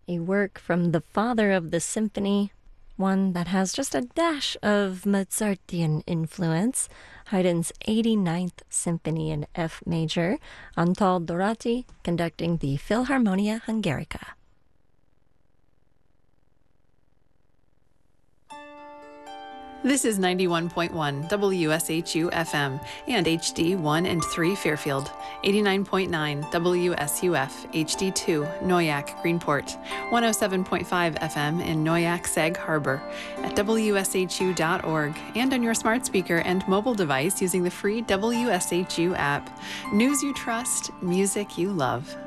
a work from the father of the symphony, one that has just a dash of Mozartian influence, Haydn's 89th Symphony in F major, Antal Dorati conducting the Philharmonia Hungarica. This is 91.1 WSHU FM and HD 1 and 3 Fairfield, 89.9 WSUF HD 2 Noyak Greenport, 107.5 FM in Noyak Sag Harbor, at WSHU.org, and on your smart speaker and mobile device using the free WSHU app. News you trust, music you love.